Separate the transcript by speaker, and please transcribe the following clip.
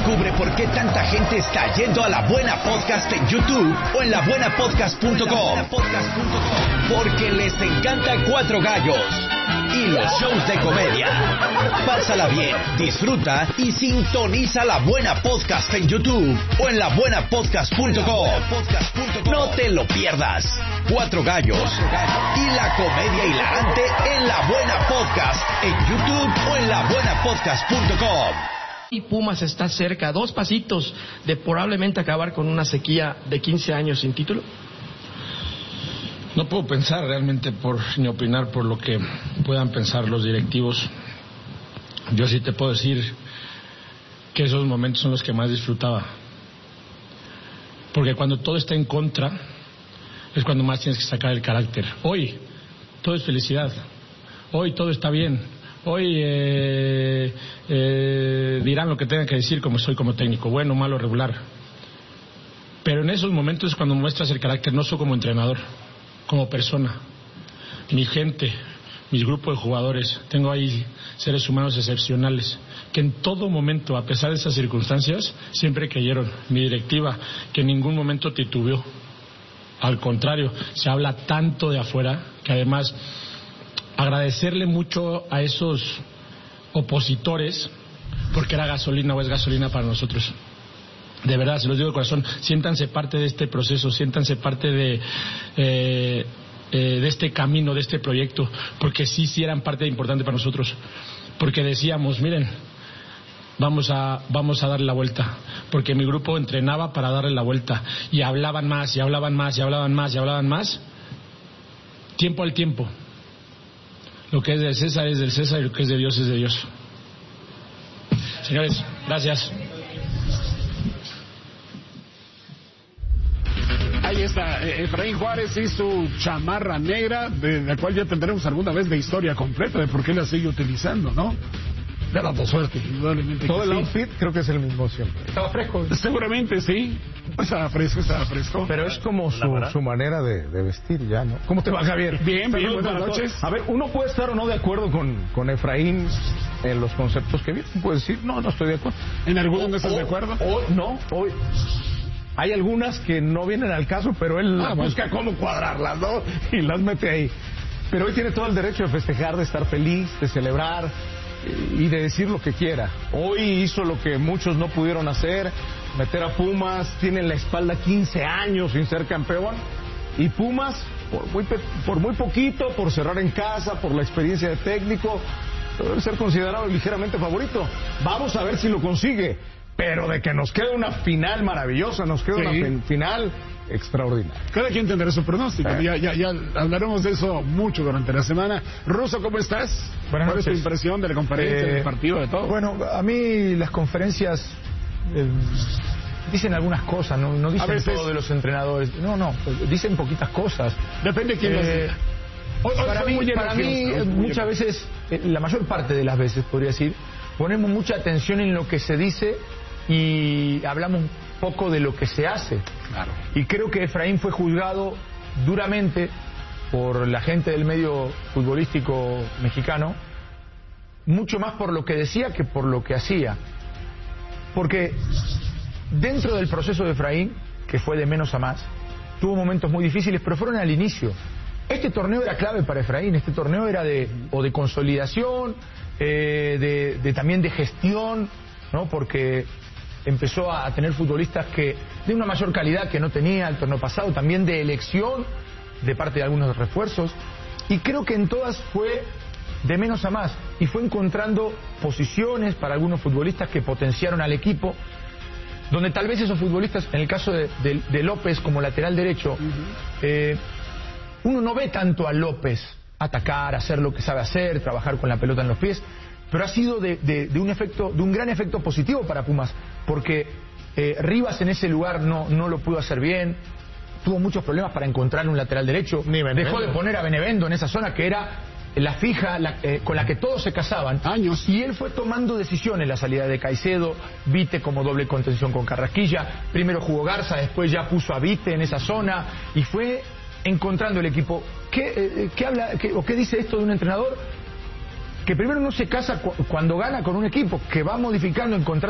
Speaker 1: Descubre por qué tanta gente está yendo a La Buena Podcast en YouTube o en labuenapodcast.com. Porque les encanta Cuatro Gallos y los shows de comedia. Pásala bien, disfruta y sintoniza La Buena Podcast en YouTube o en labuenapodcast.com. No te lo pierdas. Cuatro Gallos y la comedia hilarante en La Buena Podcast en YouTube o en labuenapodcast.com.
Speaker 2: Y Pumas está cerca, a 2 pasitos de probablemente acabar con una sequía de 15 años sin título.
Speaker 3: No puedo pensar realmente ni opinar por lo que puedan pensar los directivos. Yo sí te puedo decir que esos momentos son los que más disfrutaba. Porque cuando todo está en contra, es cuando más tienes que sacar el carácter. Hoy, todo es felicidad. Hoy todo está bien. Hoy dirán lo que tengan que decir como soy como técnico, bueno, malo, regular. Pero en esos momentos es cuando muestras el carácter, no solo como entrenador, como persona. Mi gente, mis grupos de jugadores, tengo ahí seres humanos excepcionales, que en todo momento, a pesar de esas circunstancias, siempre creyeron. Mi directiva, que en ningún momento titubeó. Al contrario, se habla tanto de afuera, que además agradecerle mucho a esos opositores, porque era gasolina o es gasolina para nosotros. De verdad, se los digo de corazón, siéntanse parte de este proceso, siéntanse parte de este camino, de este proyecto, porque sí eran parte importante para nosotros. Porque decíamos, miren, vamos a darle la vuelta, porque mi grupo entrenaba para darle la vuelta, y hablaban más, y hablaban más, y hablaban más, y hablaban más, tiempo al tiempo. Lo que es del César es del César y lo que es de Dios es de Dios. Señores, gracias.
Speaker 4: Ahí está, Efraín Juárez y su chamarra negra, de la cual ya tendremos alguna vez la historia completa de por qué la sigue utilizando, ¿no? De la suerte, indudablemente.
Speaker 5: Todo el outfit creo que es el mismo siempre.
Speaker 4: ¿Estaba fresco? Seguramente sí. Estaba fresco.
Speaker 5: Pero es como su manera de vestir ya, ¿no? ¿Cómo te va, Javier?
Speaker 4: Bien, buenas noches.
Speaker 5: A ver, uno puede estar o no de acuerdo con Efraín en los conceptos que viene. Puede decir, no estoy de acuerdo.
Speaker 4: ¿En alguno no estás de acuerdo?
Speaker 5: Hoy hay algunas que no vienen al caso, pero él busca cómo cuadrarlas, ¿no? Y las mete ahí. Pero hoy tiene todo el derecho de festejar, de estar feliz, de celebrar y de decir lo que quiera. Hoy hizo lo que muchos no pudieron hacer, meter a Pumas, tiene en la espalda 15 años sin ser campeón, y Pumas, por muy poquito, por cerrar en casa, por la experiencia de técnico, debe ser considerado ligeramente favorito. Vamos a ver si lo consigue, pero de que nos quede una final maravillosa, nos queda una final extraordinaria.
Speaker 4: Cada quien tendrá su pronóstico. Ya hablaremos de eso mucho durante la semana. Russo, ¿cómo estás? ¿Cuál es tu impresión de la conferencia, del partido, de todo?
Speaker 6: Bueno, a mí las conferencias dicen algunas cosas, no dicen todo de los entrenadores. No, dicen poquitas cosas.
Speaker 4: Depende de quién lo diga.
Speaker 6: Para mí muchas veces, la mayor parte de las veces, podría decir, ponemos mucha atención en lo que se dice y hablamos poco de lo que se hace.
Speaker 4: Claro.
Speaker 6: Y creo que Efraín fue juzgado duramente por la gente del medio futbolístico mexicano, mucho más por lo que decía que por lo que hacía. Porque dentro del proceso de Efraín, que fue de menos a más, tuvo momentos muy difíciles, pero fueron al inicio. Este torneo era clave para Efraín, este torneo era de consolidación, también de gestión, ¿no? Porque empezó a tener futbolistas que de una mayor calidad que no tenía el torneo pasado, también de elección de parte de algunos refuerzos, y creo que en todas fue de menos a más, y fue encontrando posiciones para algunos futbolistas que potenciaron al equipo, donde tal vez esos futbolistas, en el caso de López como lateral derecho, uno no ve tanto a López atacar, hacer lo que sabe hacer, trabajar con la pelota en los pies, pero ha sido de un gran efecto positivo para Pumas, porque Rivas en ese lugar no lo pudo hacer bien, tuvo muchos problemas para encontrar un lateral derecho, dejó de poner a Benevendo en esa zona que era la fija con la que todos se casaban
Speaker 4: años,
Speaker 6: y él fue tomando decisiones, la salida de Caicedo, Vite como doble contención con Carrasquilla, primero jugó Garza, después ya puso a Vite en esa zona y fue encontrando el equipo. ¿Qué dice esto de un entrenador? Que primero no se casa cuando gana con un equipo, que va modificando, encontrando